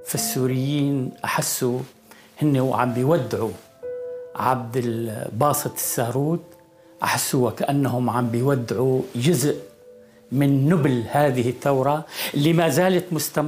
فالسوريين أحسوا هن وعم بيودعوا عبد الباسط السارود، أحسوا وكأنهم عم بيودعوا جزء من نبل هذه الثورة اللي ما زالت مستمرة.